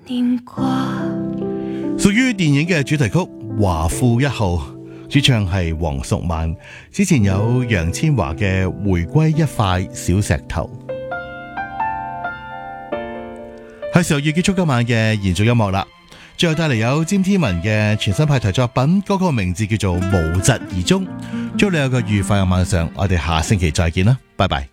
屬於電影嘅主題曲《華富一號》，主唱係黃淑蔓，之前有楊千嬅嘅《回歸一塊小石頭》。係時候要結束今晚嘅延續音樂啦，最後帶嚟有詹天文嘅全新派台作品，嗰個名字叫做《無疾而終》。祝你有個愉快嘅晚上，我哋下星期再見啦，拜拜。